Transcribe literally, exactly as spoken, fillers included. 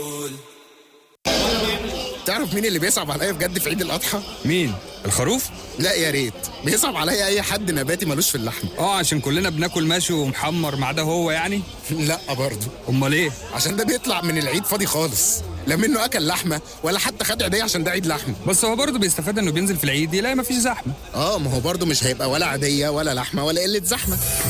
تعرف مين اللي بيصعب عليا بجد في عيد الاضحى؟ مين؟ الخروف؟ لا يا ريت، بيصعب عليا اي حد نباتي ملوش في اللحمه. اه عشان كلنا بناكل مشوي ومحمر ما عدا هو يعني. لا برضه. امال ايه؟ عشان ده بيطلع من العيد فاضي خالص، لا منه اكل لحمه ولا حتى خد عيديه عشان ده عيد لحمه. بس هو برضه بيستفاد انه بينزل في العيد يلاقي مفيش زحمه. اه ما هو برضه مش هيبقى ولا عاديه ولا لحمه ولا قله زحمه.